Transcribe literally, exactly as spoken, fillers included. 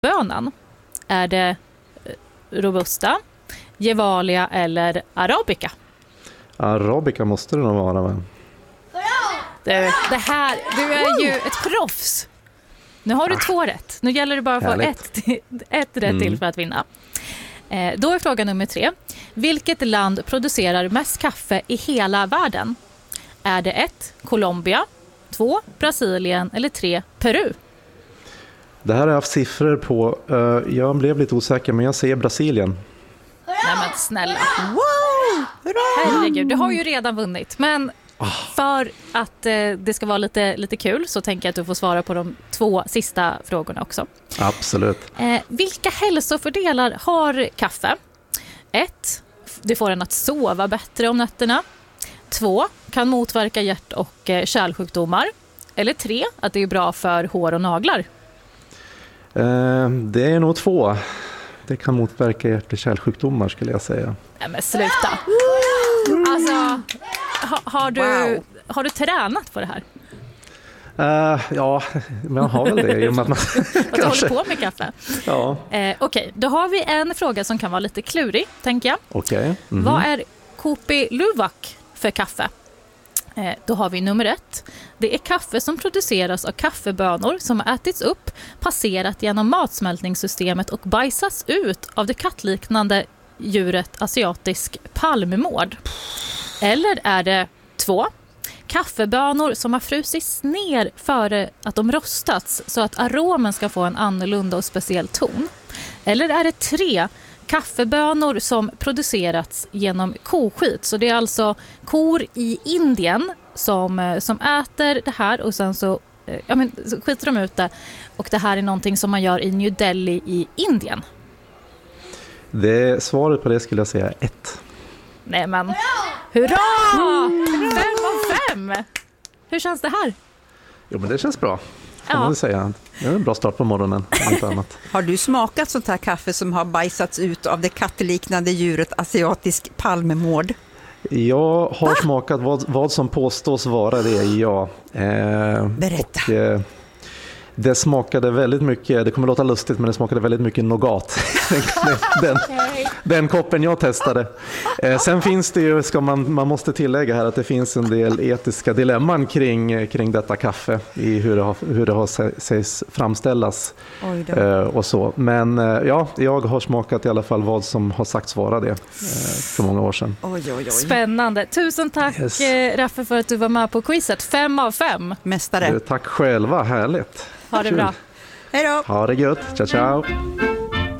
bönan? Är det robusta, Gevalia eller arabica? Arabica måste det nog vara, men... Du, det här, du är ju ett proffs. Nu har du två rätt. Nu gäller det bara att få ett, ett rätt mm. till för att vinna. Eh, då är fråga nummer tre. Vilket land producerar mest kaffe i hela världen? Är det ett, Colombia, två, Brasilien eller tre, Peru? Det här har jag haft siffror på. Uh, jag blev lite osäker, men jag säger Brasilien. Nej men snälla. Wow! Herregud, du har ju redan vunnit. Men för att eh, det ska vara lite, lite kul så tänker jag att du får svara på de två sista frågorna också. Absolut. Eh, vilka hälsofördelar har kaffe? Ett, det får en att sova bättre om nätterna. Två, kan motverka hjärt- och eh, kärlsjukdomar. Eller tre, att det är bra för hår och naglar. Eh, det är nog två. Det kan motverka hjärt- och kärlsjukdomar skulle jag säga. Nej men sluta. Alltså, ha, har, du, wow. har du tränat på det här? Uh, ja, man har väl det. I man, man, att håller på med kaffe. Ja. Eh, Okej, okay. Då har vi en fråga som kan vara lite klurig, tänker jag. Okay. Mm-hmm. Vad är Kopi Luwak för kaffe? Eh, då har vi nummer ett. Det är kaffe som produceras av kaffebönor som har ätits upp, passerat genom matsmältningssystemet och bajsas ut av det kattliknande djuret asiatisk palmmård. Eller är det två, kaffebönor som har frusits ner före att de rostats så att aromen ska få en annorlunda och speciell ton. Eller är det tre, kaffebönor som producerats genom koskit. Så det är alltså kor i Indien som, som äter det här och sen så, ja men, så skiter de ut det. Och det här är någonting som man gör i New Delhi i Indien. Det, svaret på det skulle jag säga ett. Nej men, hurra! Fem av fem! Hur känns det här? Jo men det känns bra, kan ja. man säga. Det är en bra start på morgonen. Inte annat. Har du smakat sånt här kaffe som har bajsats ut av det kattliknande djuret asiatisk palmmård? Jag har Va? smakat vad, vad som påstås vara det, ja. Eh, Berätta. Och, eh, det smakade väldigt mycket, det kommer låta lustigt men det smakade väldigt mycket nougat. den, okay. den koppen jag testade. Eh, sen finns det ju, ska man, man måste tillägga här att det finns en del etiska dilemman kring, kring detta kaffe i hur det har, hur det har sägs framställas eh, och så. Men eh, ja, jag har smakat i alla fall vad som har sagts vara det eh, för många år sedan. Oj, oj, oj. Spännande. Tusen tack yes. Raffe för att du var med på quizet. Fem av fem. Mästare. Tack själva, härligt. Ha det Kul. bra. Hej då. Ha det gött. Ciao, ciao.